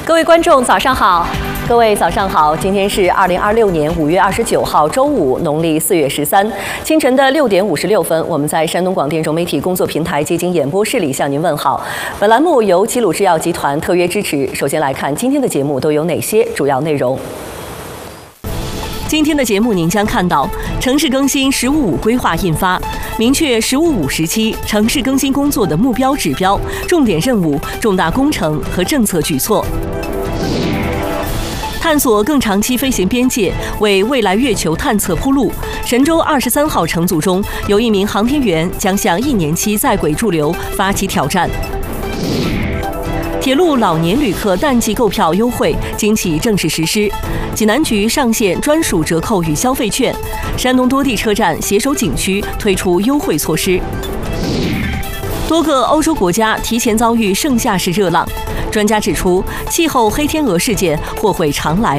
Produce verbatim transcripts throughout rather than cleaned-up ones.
各位观众，早上好！各位早上好！今天是二零二六年五月二十九号，周五，农历四月十三，清晨的六点五十六分，我们在山东广电融媒体工作平台接经演播室里向您问好。本栏目由齐鲁制药集团特约支持。首先来看今天的节目都有哪些主要内容。今天的节目您将看到城市更新“十五五”规划印发，明确“十五五”时期城市更新工作的目标指标、重点任务、重大工程和政策举措。探索更长期飞行边界，为未来月球探测铺路。神舟二十三号乘组中有一名航天员将向一年期在轨驻留发起挑战。铁路老年旅客淡季购票优惠今起正式实施，济南局上线专属折扣与消费券，山东多地车站携手景区推出优惠措施。多个欧洲国家提前遭遇盛夏式热浪，专家指出，气候黑天鹅事件或会常来。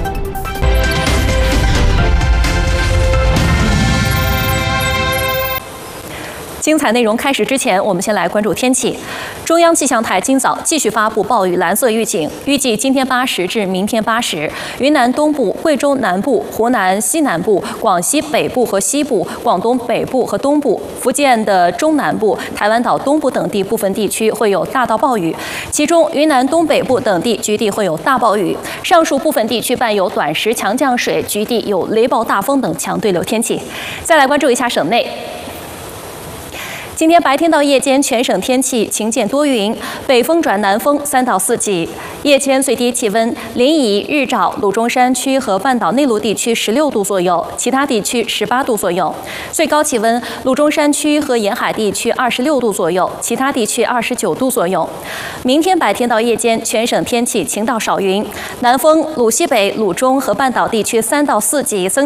精彩内容开始之前，我们先来关注天气。中央气象台今早继续发布暴雨蓝色预警，预计今天八时至明天八时，云南东部、贵州南部、湖南西南部、广西北部和西部、广东北部和东部、福建的中南部、台湾岛东部等地部分地区会有大到暴雨，其中云南东北部等地局地会有大暴雨，上述部分地区伴有短时强降水，局地有雷暴大风等强对流天气。再来关注一下省内。今天白天到夜间，全省天气晴见多云，北风转南风三到四级。夜间最低气温，临沂、日照、鲁中山区和半岛内陆地区十六度左右，其他地区十八度左右。最高气温，鲁中山区和沿海地区二十六度左右，其他地区二十九度左右。明天白天到夜间，全省天气晴到少云，南风鲁西北、鲁中和半岛地区三到四级增。